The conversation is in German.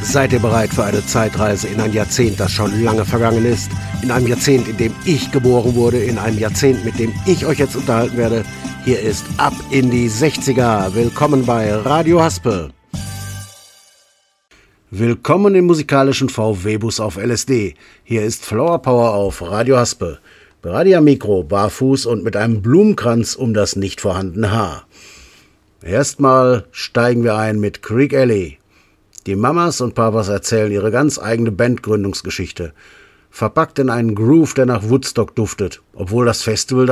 Seid ihr bereit für eine Zeitreise in ein Jahrzehnt, das schon lange vergangen ist? In einem Jahrzehnt, in dem ich geboren wurde, in einem Jahrzehnt, mit dem ich euch jetzt unterhalten werde. Hier ist Ab in die 60er. Willkommen bei Radio Haspel. Willkommen im musikalischen VW-Bus auf LSD. Hier ist Flower Power auf Radio Haspel. Bereit am Mikro, barfuß und mit einem Blumenkranz um das nicht vorhandene Haar. Erstmal steigen wir ein mit Creek Alley. Die Mamas und Papas erzählen ihre ganz eigene Bandgründungsgeschichte. Verpackt in einen Groove, der nach Woodstock duftet, obwohl das Festival